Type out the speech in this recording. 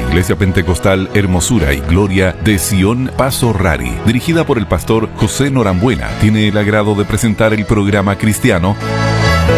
Iglesia Pentecostal Hermosura y Gloria de Sion Paso Rari, dirigida por el pastor José Norambuena, tiene el agrado de presentar el programa cristiano